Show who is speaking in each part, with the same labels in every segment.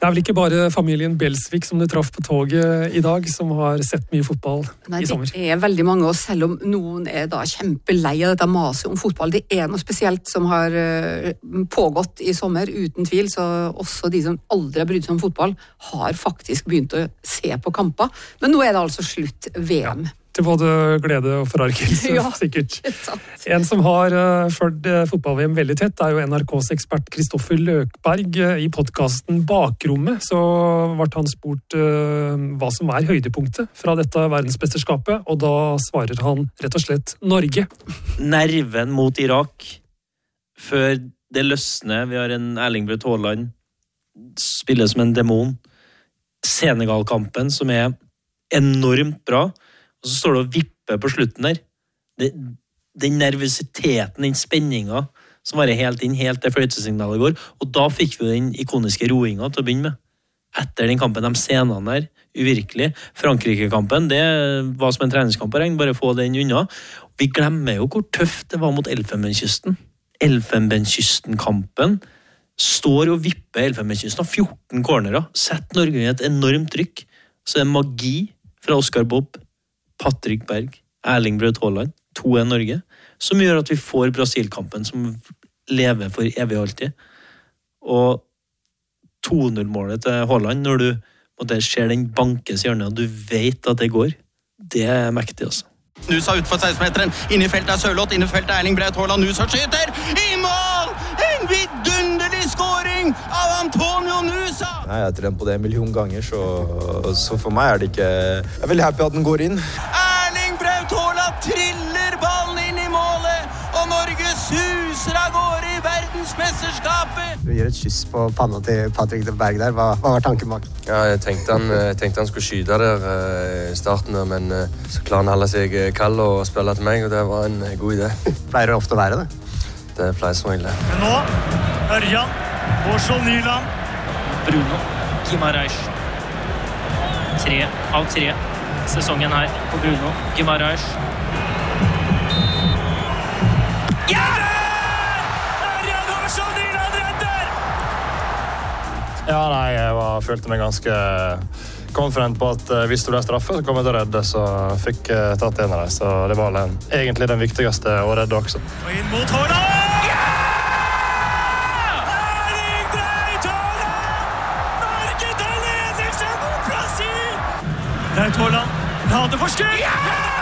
Speaker 1: er vel ikke bare familien Belsvik som du traff på toget I dag, som har sett mye fotball I sommer.
Speaker 2: Det veldig mange, og selv om noen da kjempelei av dette maset om fotball, det noe spesielt som har pågått I sommer, uten tvil, så også de som aldri har brydd seg om fotball, har faktisk begynt å se på kamper. Men nå det altså slutt VM.
Speaker 1: Ja. Til både glede og forarkelse,
Speaker 2: ja,
Speaker 1: sikkert. En som har ført fotball-VM veldig tett, jo NRKs ekspert Kristoffer Løkberg. I podcasten Bakrommet så ble han spurt hva som høydepunktet fra dette verdensmesterskapet, og da svarer han rett og slett Norge.
Speaker 3: Nerven mot Irak, før det løsner, vi har en Erling Braut Haaland, spiller som en demon. Senegal-kampen som enormt bra, og så står det å vippe på slutten der. Den nervøsiteten, den spenningen som var helt inn, helt det fløytesignalet går. Og da fikk vi den ikoniske roingen til å begynne med. Etter den kampen, de scenene der, uvirkelig. Frankrike-kampen, det var som en treningskamp, bare få den unna. Vi glemmer jo hvor tøft det var mot Elfenbenskysten. Elfenbenskysten-kampen står og vipper Elfenbenskysten av 14 cornerer. Sett Norge I et enormt trykk. Så det magi fra Oscar Bob, Patrick Berg, Erling Braut Haaland, 2-1 Norge, som gjør at vi får Brasil-kampen som lever for evig og alltid. Og 2-0-målet til Haaland, når du ser den bankes hjørnet, og du vet at det går, det mektig også.
Speaker 4: Nusa ut for 16-meteren, inne I feltet Sørloth, inne I feltet Erling Braut Haaland, Nusa skyter, I mål! En vidunderlig scoring av Antonio Nusa!
Speaker 5: Jeg har trent på det en million ganger, så for meg det ikke... Jeg veldig happy at den går inn.
Speaker 4: Erling Braut Haaland triller ballen inn I målet, og Norge suser av gårde I verdensmesterskapet!
Speaker 6: Du gir et kyss på panna til Patrick Berg der. Hva var tanken bak?
Speaker 7: Ja, jeg tenkte han skulle skyte der I starten, men så klarer han holde seg kald og spille til meg, og det var en god idé.
Speaker 6: Pleier det ofte å være det?
Speaker 7: Det pleier som regel.
Speaker 8: Men nå, Ørjan, Borsvold Nyland,
Speaker 9: Bruno Guimaraes. 3 av 3 sesongen her på Bruno Guimaraes.
Speaker 8: Ja! Ørjan Borsvold Nyland redder!
Speaker 10: Ja, nei, jeg følte meg ganske confident på at hvis det ble straffe, så kom jeg til å redde, så fikk jeg tatt en av dem. Så det var egentlig den viktigste å redde også.
Speaker 8: Og inn mot Haaland! Braut Haaland, hadde for skudd! Ja!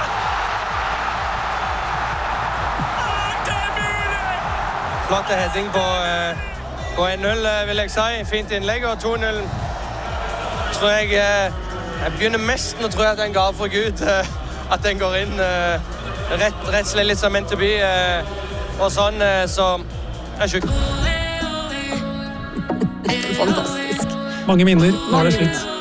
Speaker 8: Det mulig!
Speaker 11: Flotte heading på 1-0, vil jeg si. Fint innlegg, og 2-0 tror jeg begynner mest nå, tror jeg at den gav for Gud, at den går inn rett slett litt som meant to be, og sånn, så sjukt.
Speaker 2: Fantastisk.
Speaker 1: Mange minner, nå det slutt.